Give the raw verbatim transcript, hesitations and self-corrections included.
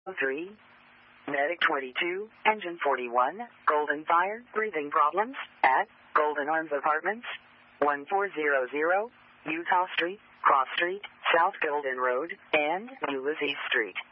three, Medic twenty-two, Engine forty-one, Golden Fire, breathing problems, at Golden Arms Apartments, one four zero zero, Utah Street, Cross Street, South Golden Road, and Ulysses Street.